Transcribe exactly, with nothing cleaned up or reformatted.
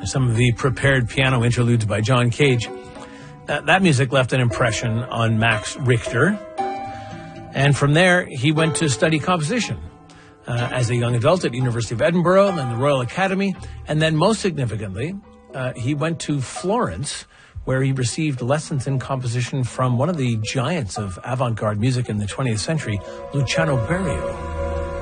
some of the prepared piano interludes by John Cage. Uh, that music left an impression on Max Richter. And from there, he went to study composition uh, as a young adult at University of Edinburgh and the Royal Academy. And then most significantly, uh, he went to Florence, where he received lessons in composition from one of the giants of avant-garde music in the twentieth century, Luciano Berio.